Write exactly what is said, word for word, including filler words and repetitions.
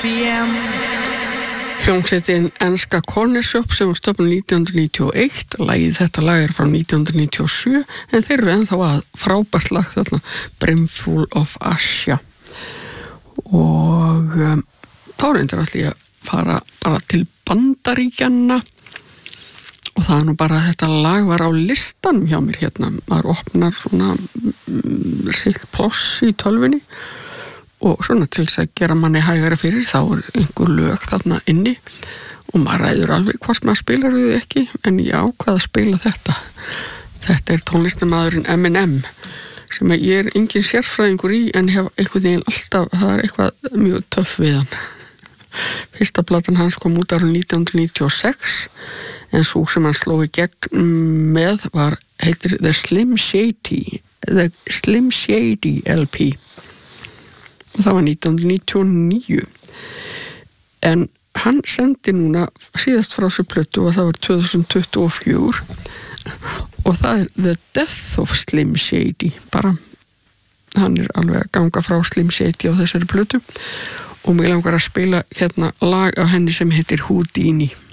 Hljómsveitin enska Corner Shop sem var stofnuð nítján hundruð níutíu og eitt, lagið þetta lag er frá nítján hundruð níutíu og sjö, en þeir eru ennþá að frábært lag þarna, Brimful of Asja. Og um, þá reyndir allir að fara bara til Bandaríkjanna og það er nú bara að þetta lag var á listanum hjá mér hérna, maður opnar svona mm, sitt pláss í tölvunni og svona til þess að gera manni hægara fyrir þá er einhver lög þarna inni og maður ræður alveg hvort maður spilar við ekki, en ég ákvað að spila þetta. Þetta er tónlistarmaðurinn M and M sem að ég er engin sérfræðingur í en hef einhvern veginn alltaf, það er eitthvað mjög töff við hann. Fyrsta platan hans kom út árið nítján hundruð níutíu og sex en svo sem hann sló í gegn með var, heitir The Slim Shady The Slim Shady L P og það var nítján hundruð níutíu og níu en hann sendi núna síðast frá sér plötu og það var tvö þúsund tuttugu og fjögur og það er The Death of Slim Shady bara, hann er alveg að ganga frá Slim Shady á þessari plötu og mig langar að spila hérna lag á henni sem heitir Houdini.